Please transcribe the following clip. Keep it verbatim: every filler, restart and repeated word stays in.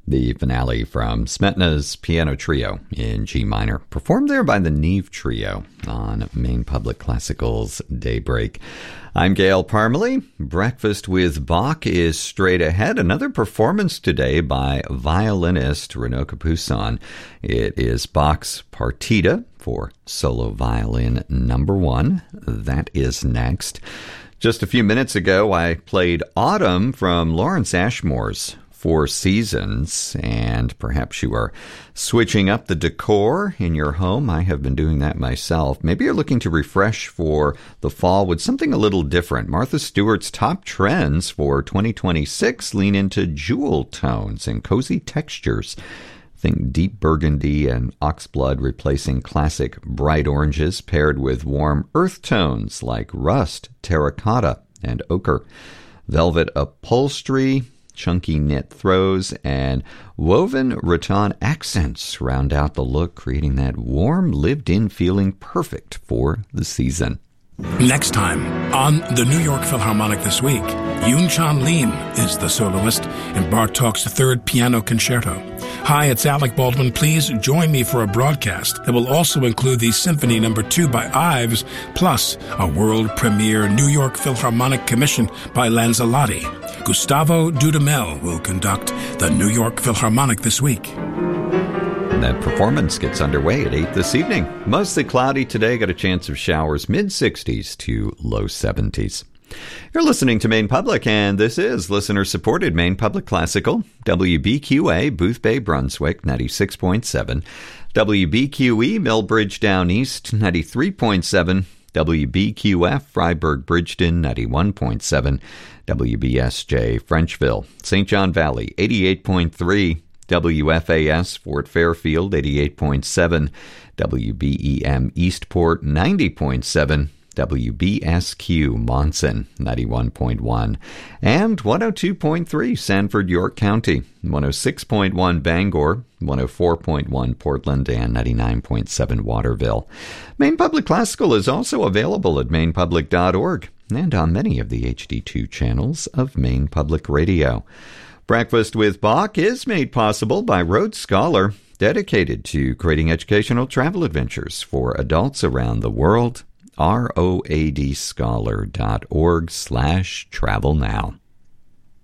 The finale from Smetana's Piano Trio in G minor, performed there by the Neve Trio on Maine Public Classical's Daybreak. I'm Gail Parmalee. Breakfast with Bach is straight ahead. Another performance today by violinist Renaud Capuçon. It is Bach's Partita for solo violin number one. That is next. Just a few minutes ago, I played Autumn from Lawrence Ashmore's Four Seasons, and perhaps you are switching up the decor in your home. I have been doing that myself. Maybe you're looking to refresh for the fall with something a little different. Martha Stewart's top trends for twenty twenty-six lean into jewel tones and cozy textures. Think deep burgundy and oxblood replacing classic bright oranges paired with warm earth tones like rust, terracotta, and ochre. Velvet upholstery, chunky knit throws, and woven rattan accents round out the look, creating that warm, lived-in feeling perfect for the season. Next time on the New York Philharmonic This Week, Yoon-Chan Lim is the soloist in Bartók's Third Piano Concerto. Hi, it's Alec Baldwin. Please join me for a broadcast that will also include the Symphony Number Two by Ives, plus a world premiere New York Philharmonic commission by Lanzalotti. Gustavo Dudamel will conduct the New York Philharmonic This Week. That performance gets underway at eight this evening. Mostly cloudy today, got a chance of showers, mid-sixties to low seventies. You're listening to Maine Public, and this is listener-supported Maine Public Classical, W B Q A, Booth Bay, Brunswick, ninety-six point seven, W B Q E, Millbridge Down East, ninety-three point seven, W B Q F, Freiburg, Bridgeton, ninety-one point seven, W B S J, Frenchville, Saint John Valley, eighty-eight point three, W F A S, Fort Fairfield, eighty-eight point seven, W B E M, Eastport, ninety point seven, W B S Q, Monson, ninety-one point one, and one oh two point three, Sanford, York County, one oh six point one, Bangor, one oh four point one, Portland, and ninety-nine point seven, Waterville. Maine Public Classical is also available at maine public dot org and on many of the H D two channels of Maine Public Radio. Breakfast with Bach is made possible by Rhodes Scholar, dedicated to creating educational travel adventures for adults around the world. R O A D scholar dot org slash travel now.